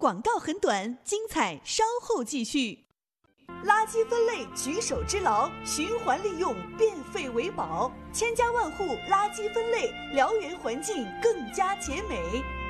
广告很短，精彩稍后继续。垃圾分类举手之劳，循环利用变废为宝，千家万户垃圾分类，辽源环境更加洁美。